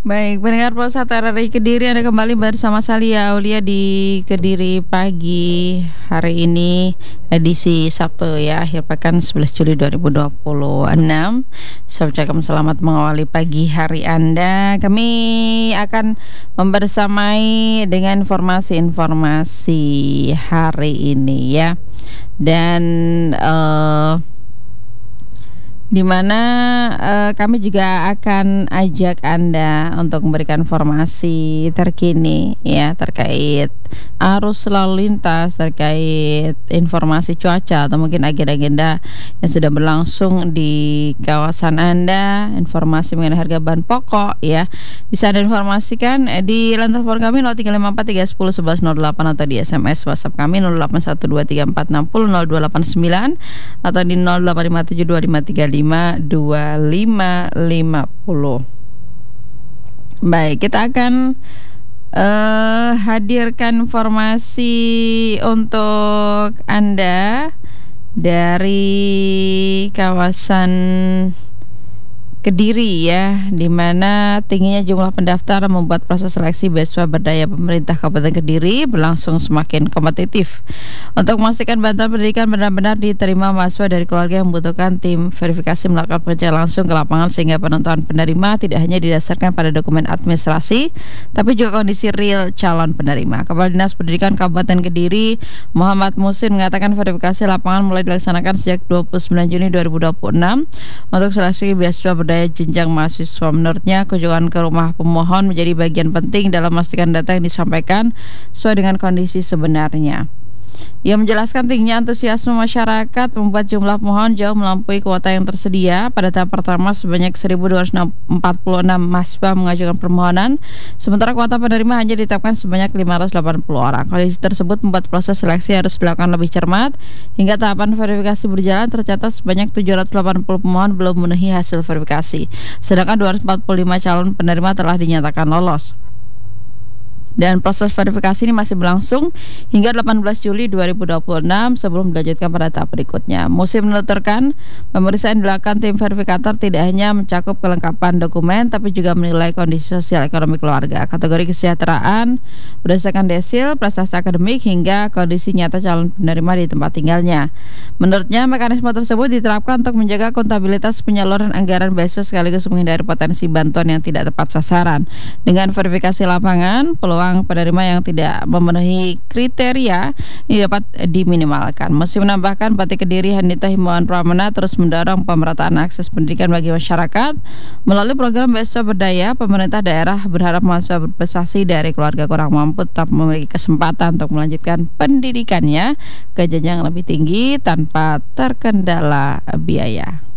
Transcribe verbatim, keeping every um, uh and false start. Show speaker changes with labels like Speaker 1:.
Speaker 1: Baik, pendengar Polsat R R I Kediri, Anda kembali bersama saya Aulia di Kediri pagi hari ini, edisi Sabtu ya, akhir pekan sebelas Juli dua ribu dua puluh enam. Saya ucapkan selamat mengawali pagi hari Anda. Kami akan membersamai dengan informasi-informasi hari ini ya. Dan uh, di mana uh, kami juga akan ajak Anda untuk memberikan informasi terkini ya terkait arus lalu lintas, terkait informasi cuaca atau mungkin agenda-agenda yang sudah berlangsung di kawasan Anda, informasi mengenai harga bahan pokok ya. Bisa Anda informasikan di line telepon kami nol tiga lima empat tiga satu nol satu satu nol delapan atau di S M S WhatsApp kami nol delapan satu dua tiga empat enam nol nol dua delapan sembilan atau di nol delapan lima tujuh dua lima tiga lima dua lima lima nol. Baik, kita akan uh, hadirkan informasi untuk Anda dari kawasan Kediri ya, di mana tingginya jumlah pendaftar membuat proses seleksi beasiswa berdaya pemerintah Kabupaten Kediri berlangsung semakin kompetitif. Untuk memastikan bantuan pendidikan benar-benar diterima mahasiswa dari keluarga yang membutuhkan, tim verifikasi melakukan pekerjaan langsung ke lapangan sehingga penentuan penerima tidak hanya didasarkan pada dokumen administrasi, tapi juga kondisi real calon penerima. Kepala Dinas Pendidikan Kabupaten Kediri, Muhammad Musin, mengatakan verifikasi lapangan mulai dilaksanakan sejak dua puluh sembilan Juni dua ribu dua puluh enam untuk seleksi beasiswa berdaya jenjang mahasiswa. Menurutnya, kunjungan ke rumah pemohon menjadi bagian penting dalam memastikan data yang disampaikan sesuai dengan kondisi sebenarnya. Ia menjelaskan tingginya antusiasme masyarakat membuat jumlah pemohon jauh melampaui kuota yang tersedia. Pada tahap pertama sebanyak seribu dua ratus empat puluh enam mahasiswa mengajukan permohonan, sementara kuota penerima hanya ditetapkan sebanyak lima ratus delapan puluh orang. Kondisi tersebut membuat proses seleksi harus dilakukan lebih cermat. Hingga tahapan verifikasi berjalan, tercatat sebanyak tujuh ratus delapan puluh pemohon belum memenuhi hasil verifikasi, sedangkan dua ratus empat puluh lima calon penerima telah dinyatakan lolos. Dan proses verifikasi ini masih berlangsung hingga delapan belas Juli dua ribu dua puluh enam sebelum dilanjutkan pada tahap berikutnya. Musim menuturkan, pemeriksaan dilakukan tim verifikator tidak hanya mencakup kelengkapan dokumen, tapi juga menilai kondisi sosial ekonomi keluarga, kategori kesejahteraan, berdasarkan desil, prestasi akademik, hingga kondisi nyata calon penerima di tempat tinggalnya. Menurutnya, mekanisme tersebut diterapkan untuk menjaga akuntabilitas penyaluran anggaran beasiswa sekaligus menghindari potensi bantuan yang tidak tepat sasaran. Dengan verifikasi lapangan, peluang penerima yang tidak memenuhi kriteria ini dapat diminimalkan. Meski menambahkan, Bupati Kediri Handita Himbauan Pramana terus mendorong pemerataan akses pendidikan bagi masyarakat. Melalui program beasiswa berdaya, pemerintah daerah berharap mahasiswa berprestasi dari keluarga kurang mampu tetap memiliki kesempatan untuk melanjutkan pendidikannya ke jenjang lebih tinggi tanpa terkendala biaya.